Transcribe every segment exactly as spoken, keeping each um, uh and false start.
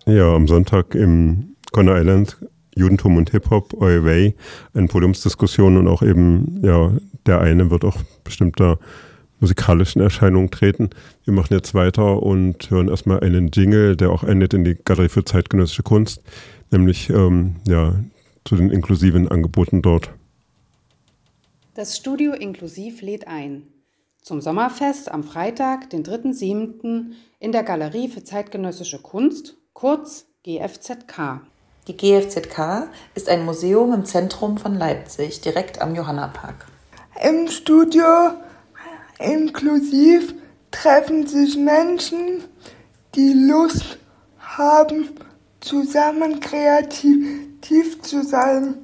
Ja, am Sonntag im Conner Island Judentum und Hip-Hop, Oi Wei, eine Podiumsdiskussion und auch eben, ja, der eine wird auch bestimmter musikalischen Erscheinungen treten. Wir machen jetzt weiter und hören erstmal einen Jingle, der auch endet in die Galerie für zeitgenössische Kunst, nämlich ähm, ja, zu den inklusiven Angeboten dort. Das Studio Inklusiv lädt ein. Zum Sommerfest am Freitag, den dritten siebten in der Galerie für zeitgenössische Kunst, kurz G F Z K. Die G F Z K ist ein Museum im Zentrum von Leipzig, direkt am Johannapark. Im Studio Inklusiv treffen sich Menschen, die Lust haben, zusammen kreativ zu sein.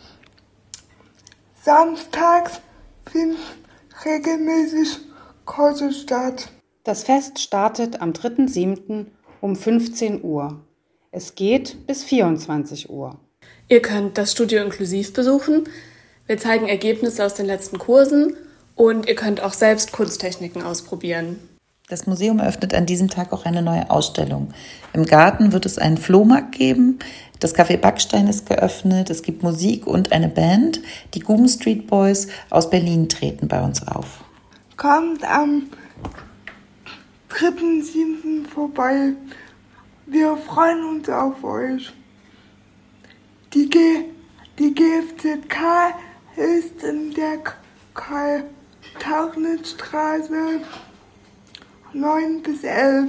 Samstags finden regelmäßig Kurse statt. Das Fest startet am dritten siebten um fünfzehn Uhr. Es geht bis vierundzwanzig Uhr. Ihr könnt das Studio Inklusiv besuchen. Wir zeigen Ergebnisse aus den letzten Kursen und ihr könnt auch selbst Kunsttechniken ausprobieren. Das Museum eröffnet an diesem Tag auch eine neue Ausstellung. Im Garten wird es einen Flohmarkt geben. Das Café Backstein ist geöffnet. Es gibt Musik und eine Band. Die Guben Street Boys aus Berlin treten bei uns auf. Kommt am dritten siebten vorbei. Wir freuen uns auf euch. Die, G, die G F Z K ist in der Karl-Tauchnitz-Straße neun bis elf.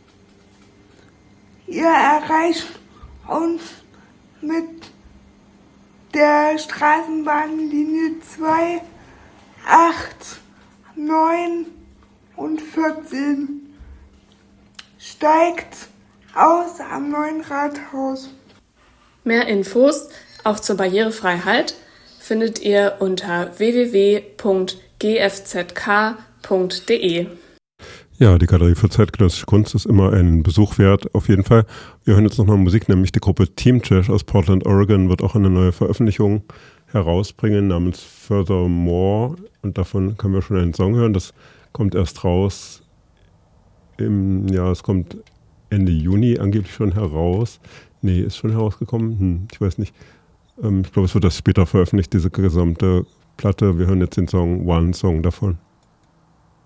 Ihr erreicht uns mit der Straßenbahnlinie zwei, acht, neun und vierzehn. Steigt aus am neuen Rathaus. Mehr Infos, auch zur Barrierefreiheit, findet ihr unter w w w punkt g f z k punkt d e. Ja, die Galerie für zeitgenössische Kunst ist immer ein Besuch wert, auf jeden Fall. Wir hören jetzt nochmal Musik, nämlich die Gruppe Team Trash aus Portland, Oregon, wird auch eine neue Veröffentlichung herausbringen namens Furthermore. Und davon können wir schon einen Song hören. Das kommt erst raus im, ja, es kommt Ende Juni angeblich schon heraus. Nee, ist schon herausgekommen? Hm, ich weiß nicht. Ähm, ich glaube, es wird erst später veröffentlicht, diese gesamte Platte. Wir hören jetzt den Song One Song davon.